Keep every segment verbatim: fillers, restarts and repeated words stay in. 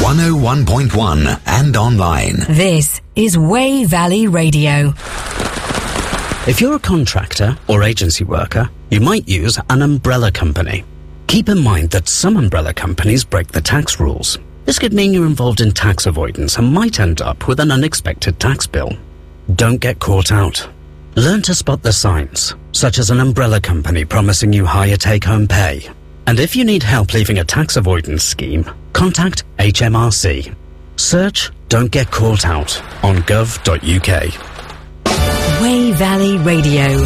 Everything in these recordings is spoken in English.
one oh one point one and online. This is Way Valley Radio. If you're a contractor or agency worker, you might use an umbrella company. Keep in mind that some umbrella companies break the tax rules. This could mean you're involved in tax avoidance and might end up with an unexpected tax bill. Don't get caught out. Learn to spot the signs, such as an umbrella company promising you higher take-home pay. And if you need help leaving a tax avoidance scheme, contact H M R C. Search Don't Get Caught Out on gov dot U K. Way Valley Radio.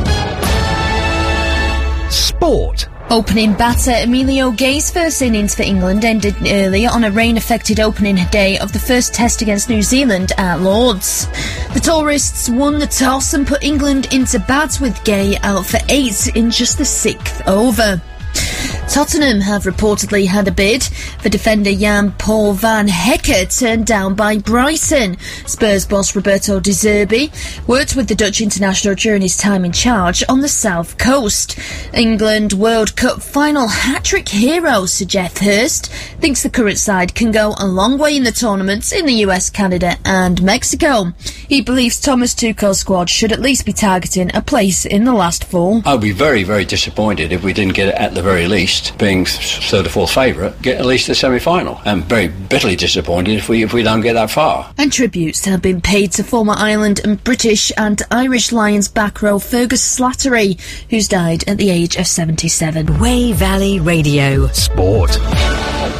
Sport. Opening batter Emilio Gay's first innings for England ended early on a rain-affected opening day of the first test against New Zealand at Lord's. The tourists won the toss and put England into bat with Gay out for eight in just the sixth over. Tottenham have reportedly had a bid for defender Jan Paul van Hekke turned down by Brighton. Spurs boss Roberto De Zerbi worked with the Dutch international during his time in charge on the south coast. England World Cup final hat-trick hero Sir Geoff Hurst thinks the current side can go a long way in the tournaments in the U S, Canada and Mexico. He believes Thomas Tuchel's squad should at least be targeting a place in the last four. I'd be very, very disappointed if we didn't get it at the very least, being third or fourth favourite, get at least the semi-final. And very bitterly disappointed if we if we don't get that far. And tributes have been paid to former Ireland and British and Irish Lions back row Fergus Slattery, who's died at the age of seventy-seven. Way Valley Radio. Sport.